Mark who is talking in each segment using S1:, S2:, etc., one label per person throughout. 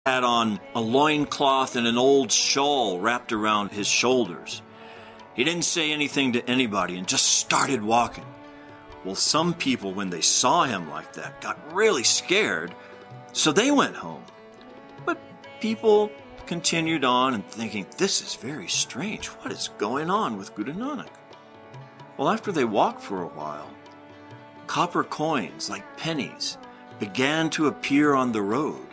S1: had on a loincloth and an old shawl wrapped around his shoulders. He didn't say anything to anybody and just started walking. Well, some people, when they saw him like that, got really scared, so they went home. But people continued on and thinking, this is very strange. What is going on with Guru Nanak? Well, after they walked for a while, copper coins, like pennies, began to appear on the road.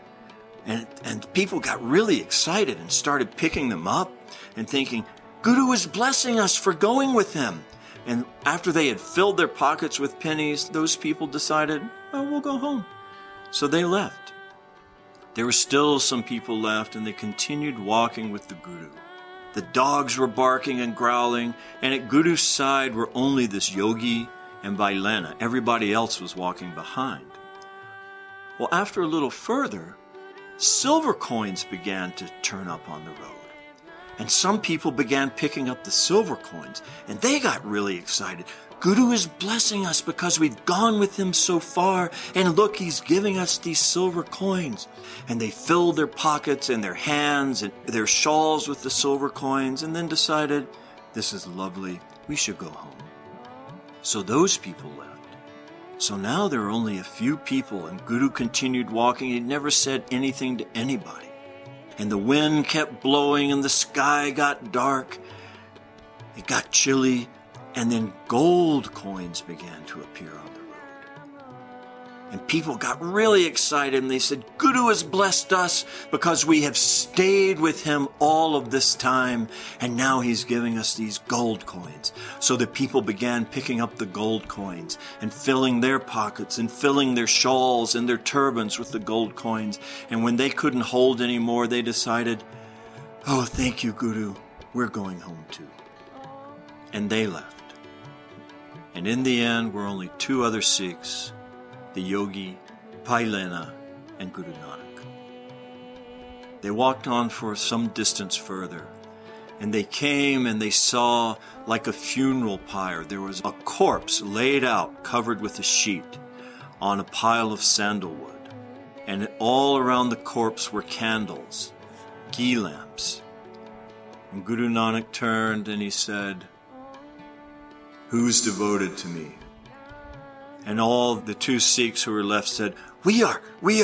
S1: And people got really excited and started picking them up and thinking, Guru is blessing us for going with him. And after they had filled their pockets with pennies, those people decided, oh, we'll go home. So they left. There were still some people left, and they continued walking with the Guru. The dogs were barking and growling, and at Guru's side were only this yogi and Bailena. Everybody else was walking behind. Well, after a little further, silver coins began to turn up on the road. And some people began picking up the silver coins, and they got really excited. Guru is blessing us because we've gone with him so far, and look, he's giving us these silver coins. And they filled their pockets and their hands and their shawls with the silver coins, and then decided, this is lovely, we should go home. So those people left. So now there are only a few people, and Guru continued walking. He never said anything to anybody. And the wind kept blowing, and the sky got dark. It got chilly, and then gold coins began to appear on the road. And people got really excited, and they said, Guru has blessed us because we have stayed with him all of this time, and now he's giving us these gold coins. So the people began picking up the gold coins and filling their pockets and filling their shawls and their turbans with the gold coins. And when they couldn't hold any more, they decided, oh, thank you, Guru, we're going home too. And they left. And in the end were only two other Sikhs, the yogi, Bailena, and Guru Nanak. They walked on for some distance further, and they came and they saw, like a funeral pyre, there was a corpse laid out, covered with a sheet, on a pile of sandalwood. And all around the corpse were candles, ghee lamps. And Guru Nanak turned and he said, who's devoted to me? And all the two Sikhs who were left said, we are.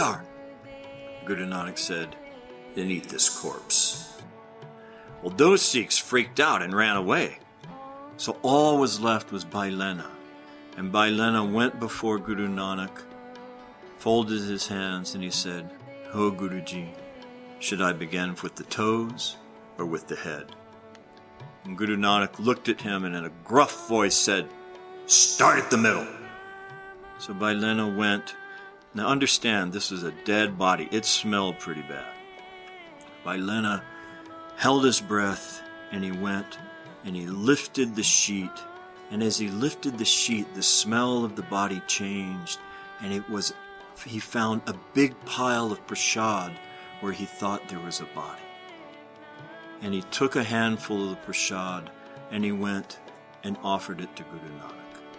S1: Guru Nanak said, then eat this corpse. Well, those Sikhs freaked out and ran away. So all was left was Bailena. And Bailena went before Guru Nanak, folded his hands, and he said, oh, Guruji, should I begin with the toes or with the head? And Guru Nanak looked at him and in a gruff voice said, start at the middle. So Bailena went. Now understand, this was a dead body. It smelled pretty bad. Bailena held his breath, and he went, and he lifted the sheet. And as he lifted the sheet, the smell of the body changed, and he found a big pile of prasad where he thought there was a body. And he took a handful of the prasad, and he went and offered it to Guru Nanak.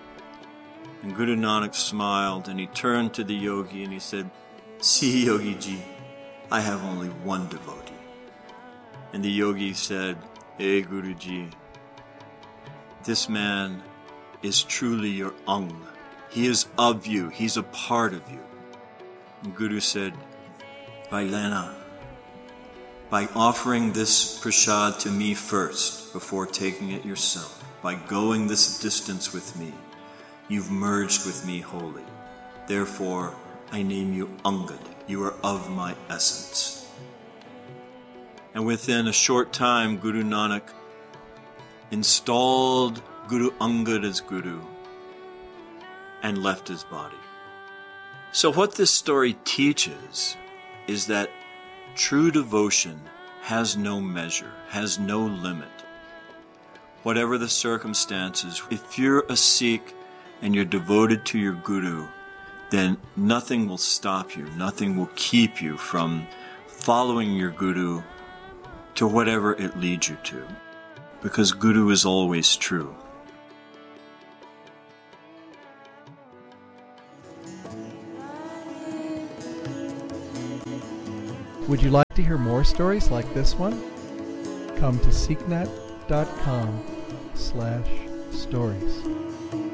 S1: And Guru Nanak smiled, and he turned to the yogi and he said, see, Yogi Ji, I have only one devotee. And the yogi said, hey, Guruji, this man is truly your Ang. He is of you. He's a part of you. And Guru said, Bailena, by offering this prasad to me first, before taking it yourself, by going this distance with me, you've merged with me wholly. Therefore, I name you Angad. You are of my essence. And within a short time, Guru Nanak installed Guru Angad as Guru and left his body. So what this story teaches is that true devotion has no measure, has no limit. Whatever the circumstances, if you're a Sikh and you're devoted to your Guru, then nothing will stop you, nothing will keep you from following your Guru to whatever it leads you to, because Guru is always true.
S2: Would you like to hear more stories like this one? Come to seeknet.com/stories.